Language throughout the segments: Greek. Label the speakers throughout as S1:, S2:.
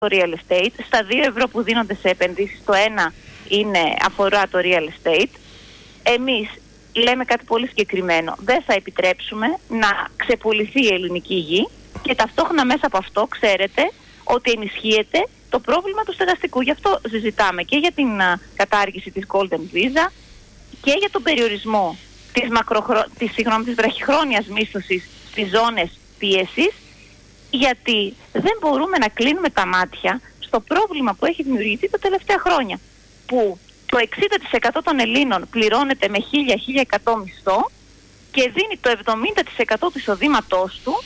S1: το real estate. Στα 2 ευρώ που δίνονται σε επενδύσεις, το ένα αφορά το real estate. Εμείς λέμε κάτι πολύ συγκεκριμένο. Δεν θα επιτρέψουμε να ξεπουληθεί η ελληνική γη και ταυτόχρονα μέσα από αυτό ξέρετε ότι ενισχύεται το πρόβλημα του στεγαστικού. Γι' αυτό συζητάμε και για την κατάργηση της Golden Visa και για τον περιορισμό της βραχυχρόνιας μίσθωσης στις ζώνες πίεσης, γιατί δεν μπορούμε να κλείνουμε τα μάτια στο πρόβλημα που έχει δημιουργηθεί τα τελευταία χρόνια, που το 60% των Ελλήνων πληρώνεται με 1.000-1.100 μισθό και δίνει το 70% του εισοδήματός του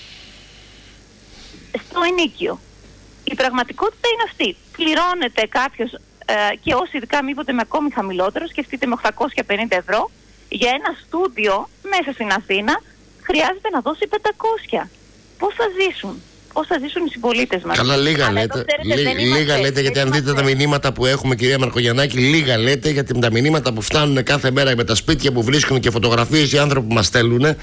S1: στο ενοίκιο. Η πραγματικότητα είναι αυτή. Πληρώνεται κάποιος και όσοι ειδικά μήπονται με ακόμη χαμηλότερο, σκεφτείτε με 850 ευρώ, για ένα στούντιο μέσα στην Αθήνα χρειάζεται να δώσει 500. Πώς θα ζήσουν? Πώς θα ζήσουν οι συμπολίτες μας?
S2: Καλά, λίγα λέτε. Λίγα λέτε, γιατί αν δείτε τα μηνύματα που έχουμε, κυρία Μαρκογιαννάκη, λίγα λέτε, γιατί τα μηνύματα που φτάνουν κάθε μέρα με τα σπίτια που βρίσκουν και φωτογραφίες οι άνθρωποι που μας στέλνουν.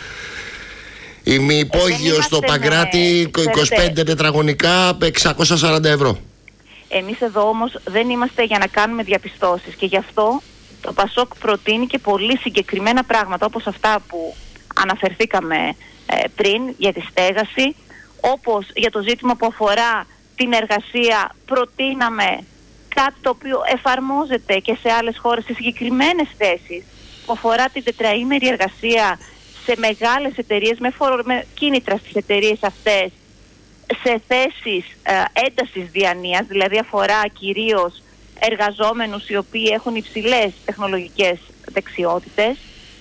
S2: Ημιυπόγειο στο Παγκράτη, 25 τετραγωνικά, 640 ευρώ.
S1: Εμείς εδώ όμως δεν είμαστε για να κάνουμε διαπιστώσεις και γι' αυτό το ΠΑΣΟΚ προτείνει και πολύ συγκεκριμένα πράγματα, όπως αυτά που αναφερθήκαμε πριν για τη στέγαση, όπως για το ζήτημα που αφορά την εργασία προτείναμε κάτι το οποίο εφαρμόζεται και σε άλλες χώρες σε συγκεκριμένες θέσεις, που αφορά την τετραήμερη εργασία σε μεγάλες εταιρείες με κίνητρα στις εταιρείες αυτές, σε θέσεις έντασης διανοίας, δηλαδή αφορά κυρίως εργαζόμενους οι οποίοι έχουν υψηλές τεχνολογικές δεξιότητες,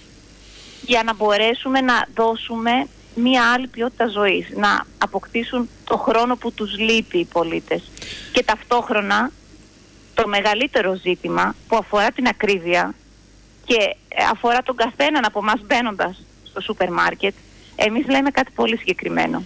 S1: για να μπορέσουμε να δώσουμε μία άλλη ποιότητα ζωής, να αποκτήσουν το χρόνο που τους λείπει οι πολίτες. Και ταυτόχρονα το μεγαλύτερο ζήτημα που αφορά την ακρίβεια και αφορά τον καθέναν από εμάς μπαίνοντας στο σούπερ μάρκετ, εμείς λέμε κάτι πολύ συγκεκριμένο.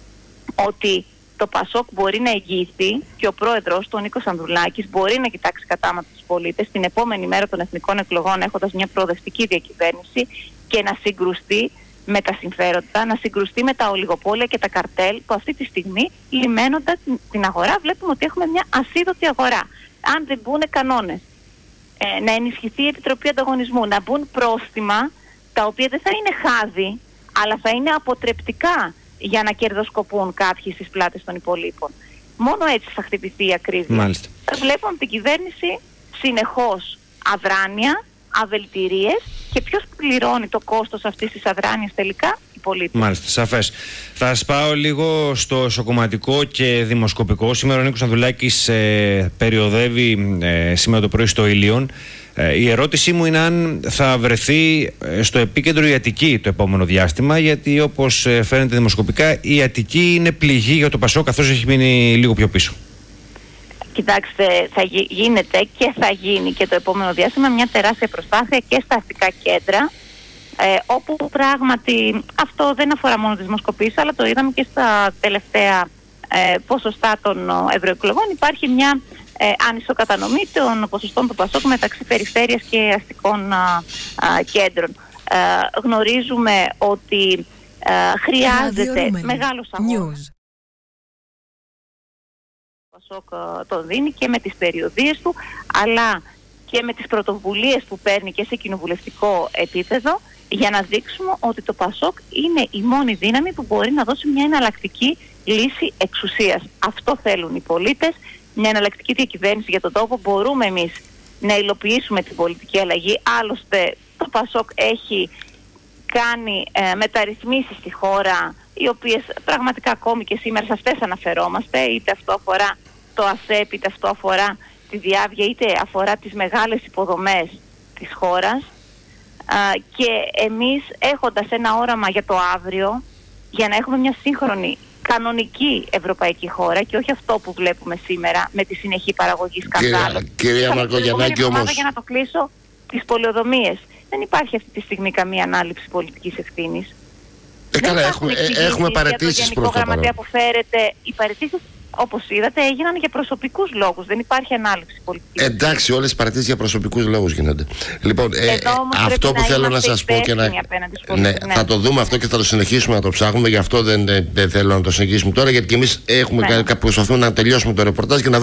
S1: Ότι το ΠΑΣΟΚ μπορεί να εγγυηθεί και ο πρόεδρος, τον Νίκο Ανδρουλάκης, μπορεί να κοιτάξει κατάματα τους πολίτες την επόμενη μέρα των εθνικών εκλογών, έχοντας μια προοδευτική διακυβέρνηση, και να συγκρουστεί με τα συμφέροντα, να συγκρουστεί με τα ολιγοπόλια και τα καρτέλ που αυτή τη στιγμή λιμένοντα την αγορά. Βλέπουμε ότι έχουμε μια ασίδωτη αγορά. Αν δεν μπουν κανόνες, να ενισχυθεί η Επιτροπή Ανταγωνισμού, να μπουν πρόστιμα τα οποία δεν θα είναι χάδι, αλλά θα είναι αποτρεπτικά για να κερδοσκοπούν κάποιοι στις πλάτες των υπολείπων. Μόνο έτσι θα χτυπηθεί η ακρίβεια.
S3: Μάλιστα.
S1: Βλέπουμε από την κυβέρνηση συνεχώς αδράνεια, αβελτηρίες, και ποιος πληρώνει το κόστος αυτής της αδράνειας τελικά? Οι πολίτες.
S3: Μάλιστα, σαφές. Θα σπάω λίγο στο σοκομματικό και δημοσκοπικό. Σήμερα ο Νίκος Ανδρουλάκης περιοδεύει σήμερα το πρωί στο Ήλιον. Η ερώτησή μου είναι αν θα βρεθεί στο επίκεντρο η Αττική το επόμενο διάστημα, γιατί όπως φαίνεται δημοσκοπικά η Αττική είναι πληγή για το ΠΑΣΟΚ, καθώς έχει μείνει λίγο πιο πίσω.
S1: Κοιτάξτε, θα γίνεται και θα γίνει και το επόμενο διάστημα μια τεράστια προσπάθεια και στα αστικά κέντρα, όπου πράγματι αυτό δεν αφορά μόνο τις δημοσκοπήσεις, αλλά το είδαμε και στα τελευταία ποσοστά των ευρωεκλογών. Υπάρχει μια ανισοκατανομή των ποσοστών του ΠΑΣΟΚ μεταξύ περιφέρειας και αστικών κέντρων. Γνωρίζουμε ότι χρειάζεται μεγάλος αγώνας. Ο ΠΑΣΟΚ το δίνει και με τις περιοδίες του, αλλά και με τις πρωτοβουλίες που παίρνει και σε κοινοβουλευτικό επίπεδο, για να δείξουμε ότι το ΠΑΣΟΚ είναι η μόνη δύναμη που μπορεί να δώσει μια εναλλακτική λύση εξουσίας. Αυτό θέλουν οι πολίτες, μια εναλλακτική διακυβέρνηση για τον τόπο. Μπορούμε εμείς να υλοποιήσουμε την πολιτική αλλαγή. Άλλωστε το ΠΑΣΟΚ έχει κάνει μεταρρυθμίσεις στη χώρα, οι οποίες πραγματικά ακόμη και σήμερα σε αυτές αναφερόμαστε, είτε αυτό αφορά το ΑΣΕΠ, είτε αυτό αφορά τη διάβγεια, είτε αφορά τις μεγάλες υποδομές της χώρας. Και εμείς, έχοντας ένα όραμα για το αύριο, για να έχουμε μια σύγχρονη κανονική ευρωπαϊκή χώρα και όχι αυτό που βλέπουμε σήμερα με τη συνεχή παραγωγή σκανδάλων.
S2: Κυρία Μαρκογιαννάκη, όμως,
S1: για να το κλείσω, τις πολεοδομίες. Δεν υπάρχει αυτή τη στιγμή καμία ανάληψη πολιτικής ευθύνης.
S2: Καλά, έχουμε παραιτήσεις προς το παρόν.
S1: Γραμματέα που φέρεται, οι παραιτήσεις όπως είδατε, έγιναν για προσωπικούς λόγους. Δεν υπάρχει ανάληψη πολιτικής.
S2: Εντάξει, όλες οι παρατήσεις για προσωπικούς λόγους γίνονται. Λοιπόν, αυτό που θέλω να σας πω και θα το δούμε αυτό και θα το συνεχίσουμε να το ψάχνουμε. Γι' αυτό δεν θέλω να το συνεχίσουμε τώρα, γιατί και εμείς προσπαθούμε να τελειώσουμε το ρεπορτάζ και να